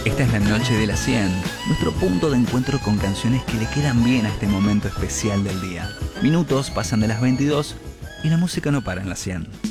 Esta es la noche de las 100, nuestro punto de encuentro con canciones que le quedan bien a este momento especial del día. Minutos pasan de las 22 y la música no para en las 100.